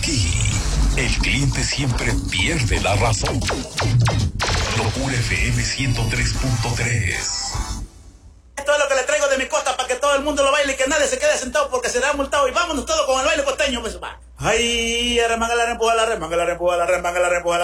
Aquí, el cliente siempre pierde la razón. Locura FM 103.3. Esto es lo que le traigo de mi costa para que todo el mundo lo baile y que nadie se quede sentado porque será multado. Y vámonos todos con el baile costeño, pues va. Ay, remanga la rempuja, la remanga la rempuja, la remanga la rempuja.